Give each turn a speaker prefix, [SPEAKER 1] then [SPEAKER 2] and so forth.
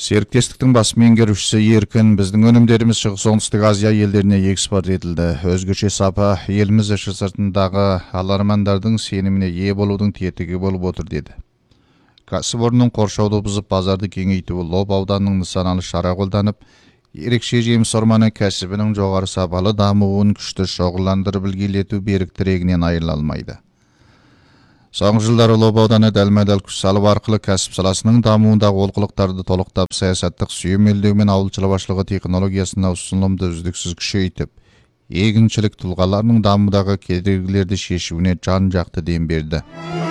[SPEAKER 1] Серіктестіктің бас меңгерушісі Еркін, біздің өнімдеріміз Шығыс Оңтүстік Азия елдеріне экспорт етілді. Өзгеше сапа еліміз іші сыртындағы алармандардың сеніміне ие болудың тетігі болып отыр деді. Кәсіпорынның қоршауды бұзып базарды кеңейтуі Лоб ауданының нысаналы шара қолданып, ерекше жеміс орманы кәсібінің жоғары сапалы дамуын күшті шоғырландырып ілгерілету берік тірегінен айырыла алмайды. Соңғы жылдары Лоб ауданы дәлме-дәл күш салу арқылы кәсіп саласының дамуындағы олқылықтарды толықтап, саясаттық сүйемелдеу мен ауыл шаруашылығы технологиясына ұсынылымды үздіксіз күшейтіп, егіншілік тұлғаларының дамудағы кедергілерді шешуіне жан-жақты дем берді.